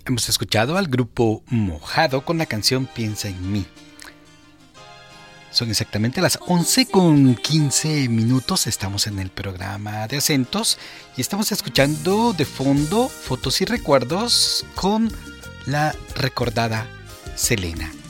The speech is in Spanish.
Hemos escuchado al grupo Mojado con la canción Piensa en mí. Son exactamente las 11:15. Estamos en el programa de acentos y estamos escuchando de fondo Fotos y Recuerdos con la recordada Selena.